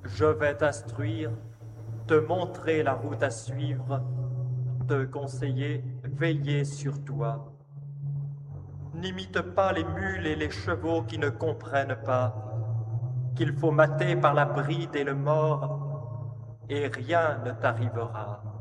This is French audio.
Je vais t'instruire, te montrer la route à suivre, te conseiller, veiller sur toi. N'imite pas les mules et les chevaux qui ne comprennent pas, qu'il faut mater par la bride et le mors, et rien ne t'arrivera.